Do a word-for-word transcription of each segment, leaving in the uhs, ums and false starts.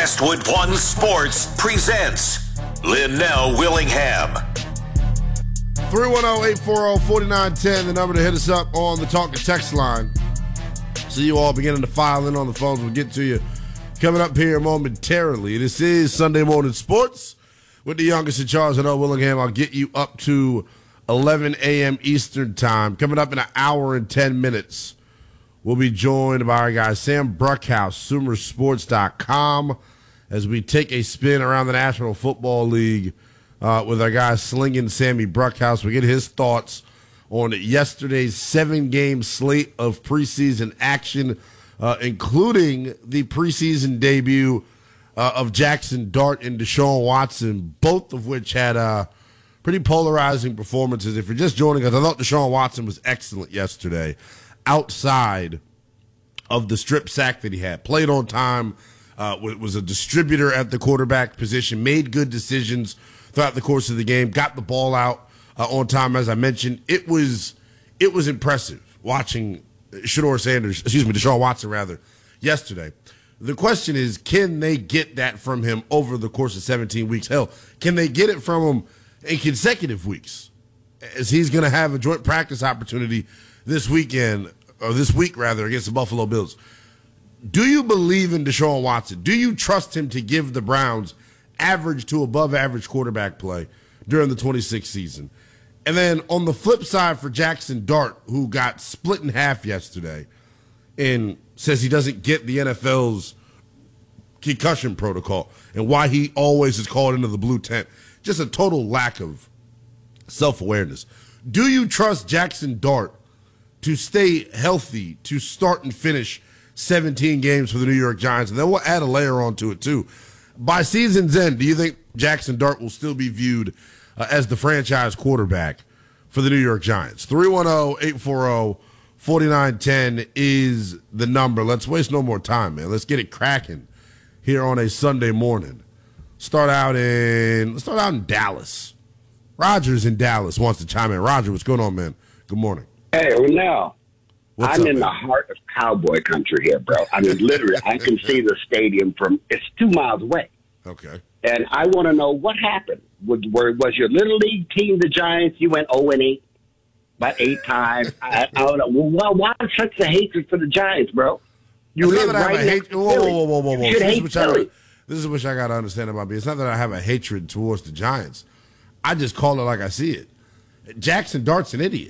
Westwood One Sports presents Linnell Willingham. three one zero, eight four zero, four nine one zero, the number to hit us up on the Talk and Text line. See you all beginning to file in on the phones. We'll get to you coming up here momentarily. This is Sunday Morning Sports with the youngest in charge, Linnell Willingham. I'll get you up to eleven a.m. Eastern Time. Coming up in an hour and ten minutes, we'll be joined by our guy Sam Bruckhouse, Sumer Sports dot com, as we take a spin around the National Football League uh, with our guy Slinging Sammy Bruckhouse. We get his thoughts on yesterday's seven-game slate of preseason action, uh, including the preseason debut uh, of Jackson Dart and Deshaun Watson, both of which had uh, pretty polarizing performances. If you're just joining us, I thought Deshaun Watson was excellent yesterday outside of the strip sack that he had. Played on time, uh, was a distributor at the quarterback position, made good decisions throughout the course of the game, got the ball out uh, on time, as I mentioned. It was it was impressive watching Shedeur Sanders, excuse me, Deshaun Watson, rather, yesterday. The question is, can they get that from him over the course of seventeen weeks? Hell, can they get it from him in consecutive weeks, as he's going to have a joint practice opportunity this weekend, or this week rather, against the Buffalo Bills? Do you believe in Deshaun Watson? Do you trust him to give the Browns average to above average quarterback play during the twenty-sixth season? And then on the flip side for Jackson Dart, who got split in half yesterday and says he doesn't get the N F L's concussion protocol and why he always is called into the blue tent. Just a total lack of self-awareness. Do you trust Jackson Dart to stay healthy, to start and finish seventeen games for the New York Giants? And then we'll add a layer onto it, too. By season's end, do you think Jackson Dart will still be viewed uh, as the franchise quarterback for the New York Giants? three one zero, eight four zero, four nine one zero is the number. Let's waste no more time, man. Let's get it cracking here on a Sunday morning. Start out in, let's start out in Dallas. Roger's in Dallas wants to chime in. Roger, what's going on, man? Good morning. Hey, Linnell, What's I'm up, in man? the heart of cowboy country here, bro. I mean, literally, I can see the stadium from, it's two miles away. Okay. And I want to know what happened. Was, were, was your little league team, the Giants, you went oh and eight, about eight times? I, I don't know. Well, why such a hatred for the Giants, bro? You It's not live that I have right a next hate- to whoa, Philly. whoa, whoa, whoa, whoa. You should This is hate what I- Philly. This is what I got to understand about me. It's not that I have a hatred towards the Giants. I just call it like I see it. Jackson Dart's an idiot.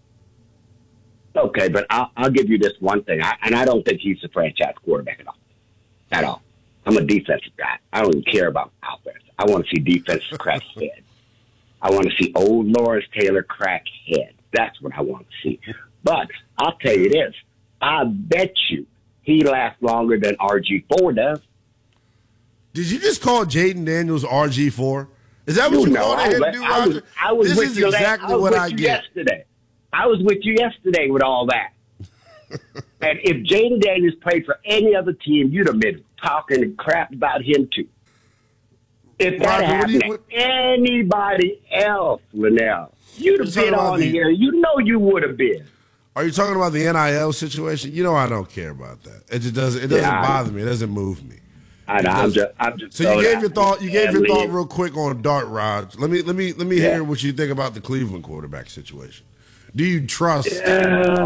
Okay, but I'll, I'll give you this one thing, I, and I don't think he's a franchise quarterback at all. At all. I'm a defensive guy. I don't even care about offense. I want to see defense crack head. I want to see old Lawrence Taylor crack head. That's what I want to see. But I'll tell you this. I bet you he lasts longer than R G four does. Did you just call Jaden Daniels R G four? Is that what you, You know, called I, him, was- dude, I was, Roger? I was This with is you exactly I was what with I you get. yesterday. I was with you yesterday with all that. And if Jaden Daniels played for any other team, you'd have been talking crap about him too. If that Roger, what do happened you- to what- anybody else, Linnell, you'd have You're talking been about on the- here. You know you would have been. Are you talking about the N I L situation? You know I don't care about that. It just doesn't. It doesn't Yeah, I- bother me. It doesn't move me. I know, I'm just, I'm just So you throwing gave out your thought. You gave your family. thought real quick on Dart, Raj. Let me let me let me Yeah. hear what you think about the Cleveland quarterback situation. Do you trust? Uh,